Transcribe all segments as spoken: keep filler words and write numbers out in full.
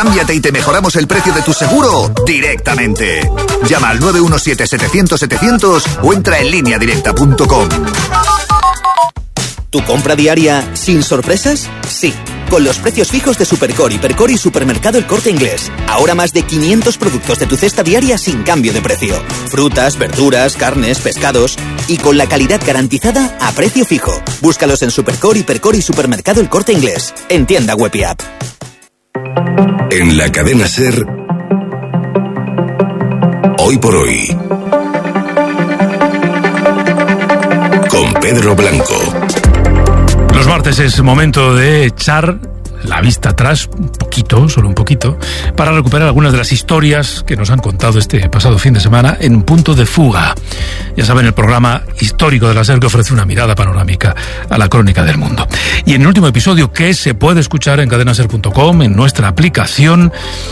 Cámbiate y te mejoramos el precio de tu seguro directamente. Llama al nueve uno siete, setecientos, setecientos o entra en línea directa punto com. ¿Tu compra diaria sin sorpresas? Sí, con los precios fijos de Supercore, Hipercore y Supermercado El Corte Inglés. Ahora más de quinientos productos de tu cesta diaria sin cambio de precio. Frutas, verduras, carnes, pescados y con la calidad garantizada a precio fijo. Búscalos en Supercore, Hipercore y Supermercado El Corte Inglés. En tienda web y app. En la cadena SER, Hoy por Hoy, con Pedro Blanco. Los martes es momento de echar la vista atrás, un poquito, solo un poquito, para recuperar algunas de las historias que nos han contado este pasado fin de semana en Punto de Fuga. Ya saben, el programa histórico de la SER que ofrece una mirada panorámica a la crónica del mundo. Y en el último episodio, que se puede escuchar en cadena ser punto com, en nuestra aplicación,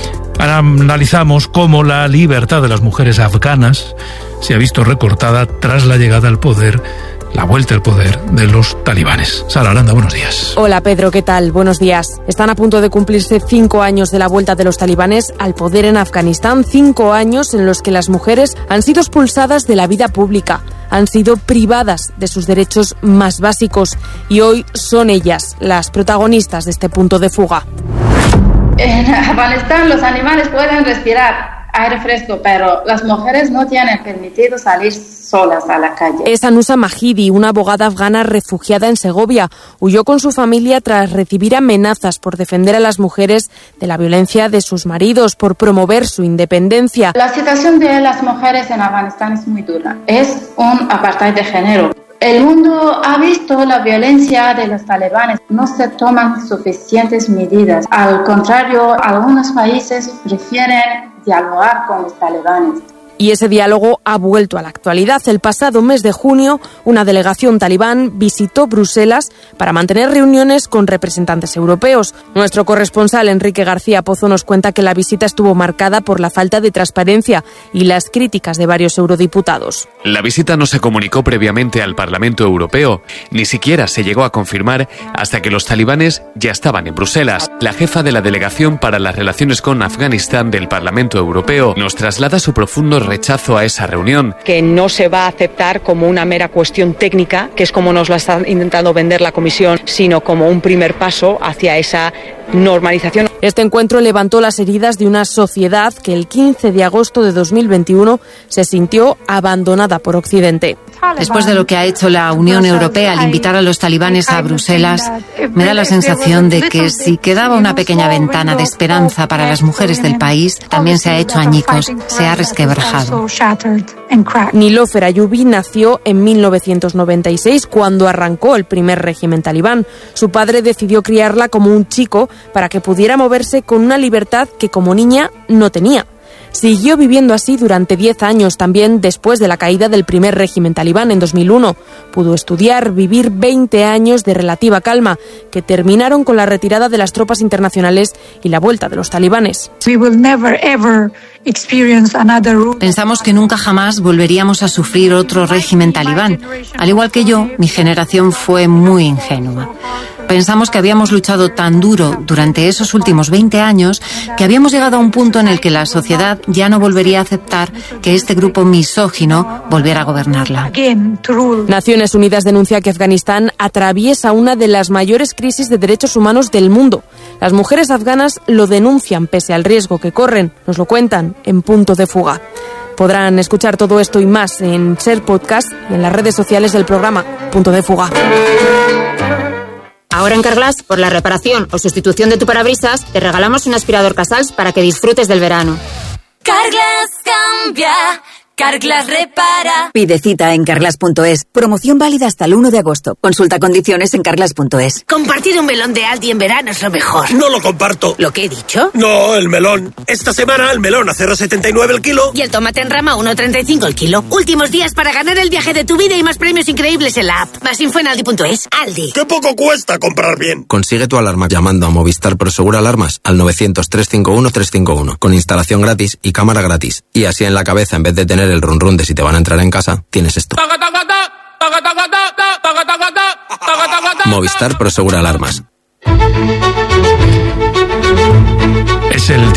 analizamos cómo la libertad de las mujeres afganas se ha visto recortada tras la llegada al poder, la vuelta al poder de los talibanes. Sara Aranda, buenos días. Hola Pedro, ¿qué tal? Buenos días. Están a punto de cumplirse cinco años de la vuelta de los talibanes al poder en Afganistán, cinco años en los que las mujeres han sido expulsadas de la vida pública, han sido privadas de sus derechos más básicos y hoy son ellas las protagonistas de este punto de fuga. En Afganistán los animales pueden respirar aire fresco, pero las mujeres no tienen permitido salir solas a la calle. Es Anusa Mahidi, una abogada afgana refugiada en Segovia. Huyó con su familia tras recibir amenazas por defender a las mujeres de la violencia de sus maridos, por promover su independencia. La situación de las mujeres en Afganistán es muy dura. Es un apartheid de género. El mundo ha visto la violencia de los talibanes. No se toman suficientes medidas. Al contrario, algunos países prefieren dialogar con los talibanes. Y ese diálogo ha vuelto a la actualidad. El pasado mes de junio, una delegación talibán visitó Bruselas para mantener reuniones con representantes europeos. Nuestro corresponsal Enrique García Pozo nos cuenta que la visita estuvo marcada por la falta de transparencia y las críticas de varios eurodiputados. La visita no se comunicó previamente al Parlamento Europeo, ni siquiera se llegó a confirmar hasta que los talibanes ya estaban en Bruselas. La jefa de la Delegación para las Relaciones con Afganistán del Parlamento Europeo nos traslada su profundo rechazo a esa reunión. Que no se va a aceptar como una mera cuestión técnica, que es como nos la está intentando vender la Comisión, sino como un primer paso hacia esa normalización. Este encuentro levantó las heridas de una sociedad que el quince de agosto de dos mil veintiuno se sintió abandonada por Occidente. Después de lo que ha hecho la Unión Europea al invitar a los talibanes a Bruselas, me da la sensación de que si quedaba una pequeña ventana de esperanza para las mujeres del país, también se ha hecho añicos, se ha resquebrajado. Nilofer Ayubi nació en mil novecientos noventa y seis, cuando arrancó el primer régimen talibán. Su padre decidió criarla como un chico para que pudiera moverse con una libertad que como niña no tenía. Siguió viviendo así durante diez años, también después de la caída del primer régimen talibán en dos mil uno. Pudo estudiar, vivir veinte años de relativa calma, que terminaron con la retirada de las tropas internacionales y la vuelta de los talibanes. Pensamos que nunca jamás volveríamos a sufrir otro régimen talibán. Al igual que yo, mi generación fue muy ingenua. Pensamos que habíamos luchado tan duro durante esos últimos veinte años que habíamos llegado a un punto en el que la sociedad ya no volvería a aceptar que este grupo misógino volviera a gobernarla. Naciones Unidas denuncia que Afganistán atraviesa una de las mayores crisis de derechos humanos del mundo. Las mujeres afganas lo denuncian pese al riesgo que corren. Nos lo cuentan en Punto de Fuga. Podrán escuchar todo esto y más en SER Podcast y en las redes sociales del programa Punto de Fuga. Ahora en Carglass, por la reparación o sustitución de tu parabrisas, te regalamos un aspirador Casals para que disfrutes del verano. Carglass cambia, Carglass repara. Pide cita en carglass punto es. Promoción válida hasta el uno de agosto. Consulta condiciones en carglass punto es. Compartir un melón de Aldi en verano es lo mejor. No lo comparto. ¿Lo que he dicho? No, el melón. Esta semana el melón a cero coma setenta y nueve el kilo. Y el tomate en rama a uno coma treinta y cinco el kilo. Últimos días para ganar el viaje de tu vida y más premios increíbles en la app. Más info en aldi punto es. Aldi. ¡Qué poco cuesta comprar bien! Consigue tu alarma llamando a Movistar Prosegura Alarmas al novecientos, trescientos cincuenta y uno, trescientos cincuenta y uno. Con instalación gratis y cámara gratis. Y así en la cabeza, en vez de tener el run run de si te van a entrar en casa, tienes esto. Movistar Prosegura Alarmas. Es el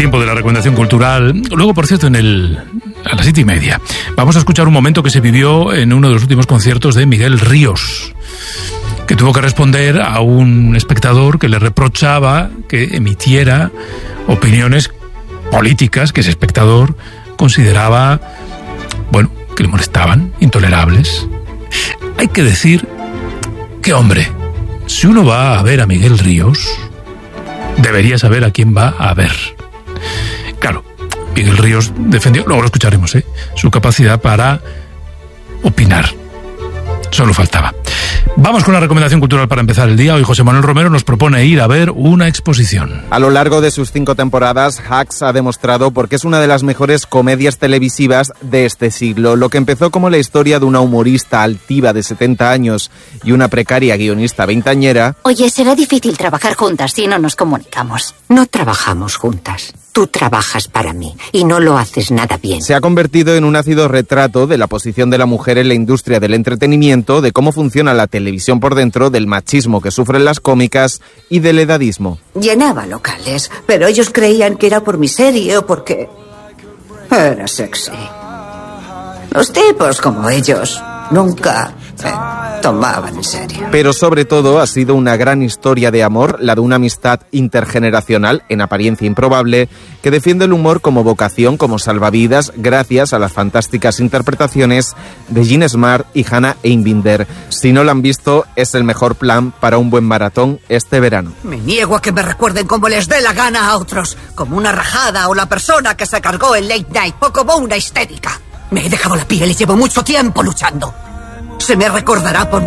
recomendación cultural. Luego, por cierto, en el a las siete y media vamos a escuchar un momento que se vivió en uno de los últimos conciertos de Miguel Ríos, que tuvo que responder a un espectador que le reprochaba que emitiera opiniones políticas que ese espectador consideraba, bueno, que le molestaban, intolerables. Hay que decir que, hombre, si uno va a ver a Miguel Ríos, debería saber a quién va a ver. Claro, Miguel Ríos defendió, luego lo escucharemos, ¿eh?, su capacidad para opinar. Solo faltaba. Vamos con la recomendación cultural para empezar el día. Hoy José Manuel Romero nos propone ir a ver una exposición. A lo largo de sus cinco temporadas, Hacks ha demostrado por qué es una de las mejores comedias televisivas de este siglo. Lo que empezó como la historia de una humorista altiva de setenta años y una precaria guionista veinteañera. Oye, será difícil trabajar juntas si no nos comunicamos. No trabajamos juntas. Tú trabajas para mí y no lo haces nada bien. Se ha convertido en un ácido retrato de la posición de la mujer en la industria del entretenimiento, de cómo funciona la televisión por dentro, del machismo que sufren las cómicas y del edadismo. Llenaba locales, pero ellos creían que era por mi serie o porque era sexy. Los tipos como ellos nunca me tomaban en serio. Pero sobre todo ha sido una gran historia de amor, la de una amistad intergeneracional, en apariencia improbable, que defiende el humor como vocación, como salvavidas, gracias a las fantásticas interpretaciones de Jean Smart y Hannah Einbinder. Si no lo han visto, es el mejor plan para un buen maratón este verano. Me niego a que me recuerden como les dé la gana a otros, como una rajada o la persona que se cargó el late night, o como una histérica. Me he dejado la piel y llevo mucho tiempo luchando. Se me recordará por